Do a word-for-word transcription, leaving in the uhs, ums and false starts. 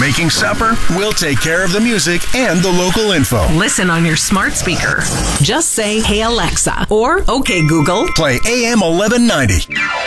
Making supper? We'll take care of the music and the local info. Listen on your smart speaker. Just say, "Hey Alexa," or "Okay Google." Play A M eleven ninety.